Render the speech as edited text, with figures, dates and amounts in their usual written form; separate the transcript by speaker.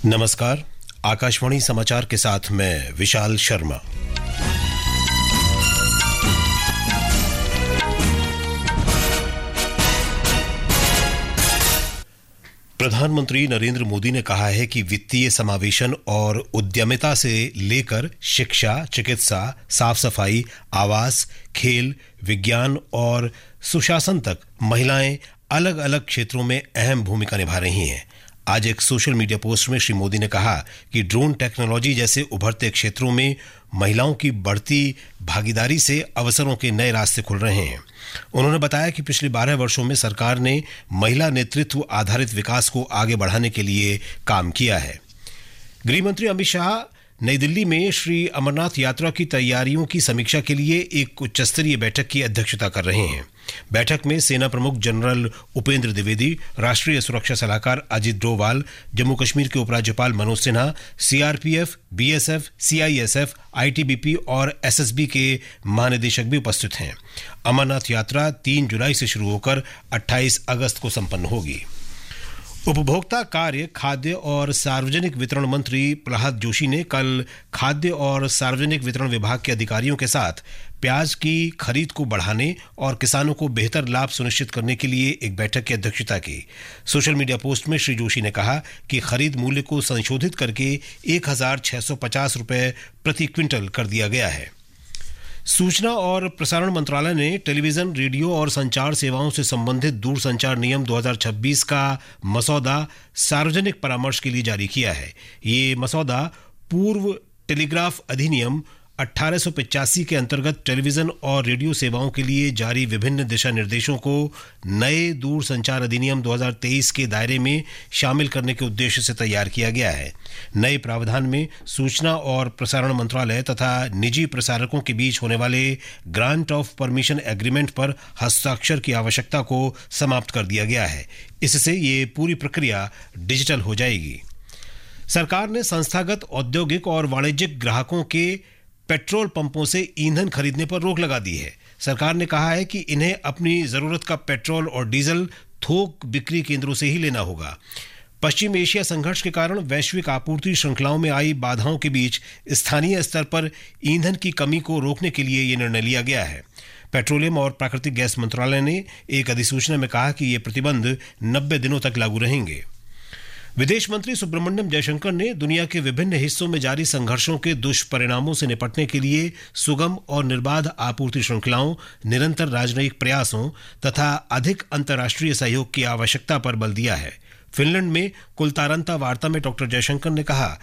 Speaker 1: नमस्कार, आकाशवाणी समाचार के साथ मैं विशाल शर्मा। प्रधानमंत्री नरेंद्र मोदी ने कहा है कि वित्तीय समावेशन और उद्यमिता से लेकर शिक्षा, चिकित्सा, साफ सफाई, आवास, खेल, विज्ञान और सुशासन तक महिलाएं अलग अलग क्षेत्रों में अहम भूमिका निभा रही हैं। आज एक सोशल मीडिया पोस्ट में श्री मोदी ने कहा कि ड्रोन टेक्नोलॉजी जैसे उभरते क्षेत्रों में महिलाओं की बढ़ती भागीदारी से अवसरों के नए रास्ते खुल रहे हैं। उन्होंने बताया कि पिछले 12 वर्षों में सरकार ने महिला नेतृत्व आधारित विकास को आगे बढ़ाने के लिए काम किया है। गृह मंत्री अमित शाह नई दिल्ली में श्री अमरनाथ यात्रा की तैयारियों की समीक्षा के लिए एक उच्च स्तरीय बैठक की अध्यक्षता कर रहे हैं। बैठक में सेना प्रमुख जनरल उपेंद्र द्विवेदी, राष्ट्रीय सुरक्षा सलाहकार अजित डोभाल, जम्मू कश्मीर के उपराज्यपाल Manoj Sinha, CRPF, BSF, CISF, ITBP और एसएसबी के महानिदेशक भी उपस्थित हैं। अमरनाथ यात्रा 3 जुलाई से शुरू होकर 28 अगस्त को संपन्न होगी। उपभोक्ता कार्य, खाद्य और सार्वजनिक वितरण मंत्री प्रहलाद जोशी ने कल खाद्य और सार्वजनिक वितरण विभाग के अधिकारियों के साथ प्याज की खरीद को बढ़ाने और किसानों को बेहतर लाभ सुनिश्चित करने के लिए एक बैठक की अध्यक्षता की। सोशल मीडिया पोस्ट में श्री जोशी ने कहा कि खरीद मूल्य को संशोधित करके 1,650 रुपये प्रति क्विंटल कर दिया गया है। सूचना और प्रसारण मंत्रालय ने टेलीविजन, रेडियो और संचार सेवाओं से संबंधित दूरसंचार नियम 2026 का मसौदा सार्वजनिक परामर्श के लिए जारी किया है। ये मसौदा पूर्व टेलीग्राफ अधिनियम 1885 के अंतर्गत टेलीविजन और रेडियो सेवाओं के लिए जारी विभिन्न दिशा निर्देशों को नए दूरसंचार अधिनियम 2023 के दायरे में शामिल करने के उद्देश्य से तैयार किया गया है। नए प्रावधान में सूचना और प्रसारण मंत्रालय तथा निजी प्रसारकों के बीच होने वाले ग्रांट ऑफ परमिशन एग्रीमेंट पर हस्ताक्षर की आवश्यकता को समाप्त कर दिया गया है। इससे ये पूरी प्रक्रिया डिजिटल हो जाएगी। सरकार ने संस्थागत, औद्योगिक और वाणिज्यिक ग्राहकों के पेट्रोल पंपों से ईंधन खरीदने पर रोक लगा दी है। सरकार ने कहा है कि इन्हें अपनी जरूरत का पेट्रोल और डीजल थोक बिक्री केंद्रों से ही लेना होगा। पश्चिम एशिया संघर्ष के कारण वैश्विक आपूर्ति श्रृंखलाओं में आई बाधाओं के बीच स्थानीय स्तर पर ईंधन की कमी को रोकने के लिए यह निर्णय लिया गया है। पेट्रोलियम और प्राकृतिक गैस मंत्रालय ने एक अधिसूचना में कहा कि ये प्रतिबंध 90 दिनों तक लागू रहेंगे। विदेश मंत्री सुब्रमण्यम जयशंकर ने दुनिया के विभिन्न हिस्सों में जारी संघर्षों के दुष्परिणामों से निपटने के लिए सुगम और निर्बाध आपूर्ति श्रृंखलाओं, निरंतर राजनयिक प्रयासों तथा अधिक अंतर्राष्ट्रीय सहयोग की आवश्यकता पर बल दिया है। फिनलैंड में कुलतारंता वार्ता में डॉक्टर जयशंकर ने कहा